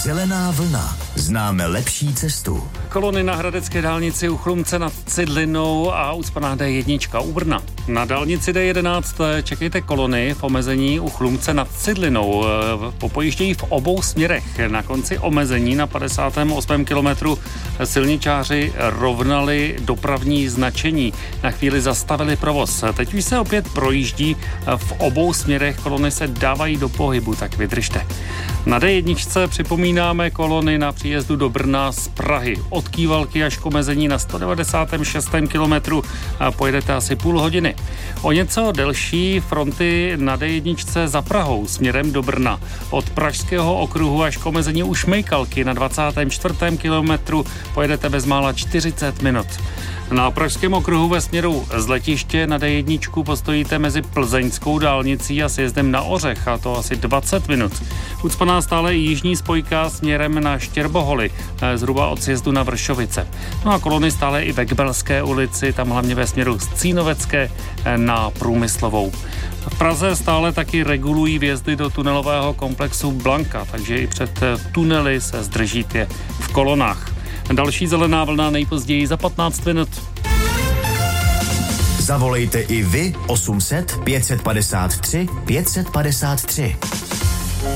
Zelená vlna. Známe lepší cestu. Kolony na hradecké dálnici u Chlumce nad Cidlinou a ucpaná D1 u Brna. Na dálnici D11 čekejte kolony v omezení u Chlumce nad Cidlinou. Popojíždějí v obou směrech. Na konci omezení na 58. kilometru silničáři rovnali dopravní značení. Na chvíli zastavili provoz. Teď už se opět projíždí v obou směrech. Kolony se dávají do pohybu, tak vydržte. Na D1 připomínáme kolony na příjezdu do Brna z Prahy. Od Kývalky až k omezení na 196. kilometru pojedete asi půl hodiny. O něco delší fronty na D1 za Prahou směrem do Brna. Od Pražského okruhu až k omezení u Šmejkalky na 24. kilometru pojedete bezmála 40 minut. Na Pražském okruhu ve směru z letiště na D1 postojíte mezi Plzeňskou dálnicí a sjezdem na Ořech, a to asi 20 minut. Ucpaná stále i jižní spojka směrem na Štěrboholy, zhruba od sjezdu na Vršovice. No a kolony stále i ve Kbelské ulici, tam hlavně ve směru z Cínovecké na Průmyslovou. V Praze stále taky regulují vjezdy do tunelového komplexu Blanka, takže i před tunely se zdržíte v kolonách. Další zelená vlna nejpozději za 15 minut. Zavolejte i vy 800 553 553.